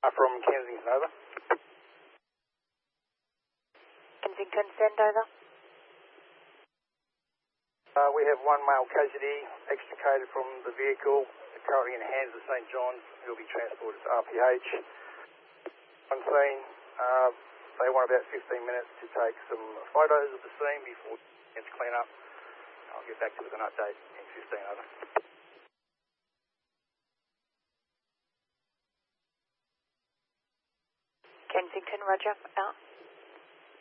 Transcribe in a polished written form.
From Kensington, over. Kensington, send over. We have one male casualty extricated from the vehicle, currently in the hands of St John's. He'll be transported to RPH. On scene, they want about 15 minutes to take some photos of the scene before it's clean up. I'll get back to you with an update in 15, over. Kensington, roger, out.